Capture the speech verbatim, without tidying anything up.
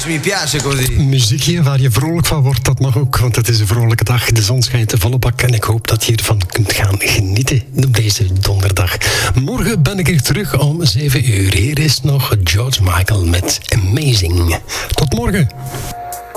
piace, mi piace così. Muziekje waar je vrolijk van wordt, dat mag ook, want het is een vrolijke dag. De zon schijnt de volle bak en ik hoop dat je ervan kunt gaan genieten op deze donderdag. Morgen ben ik er terug om zeven uur. Hier is nog George Michael met Amazing. Tot morgen.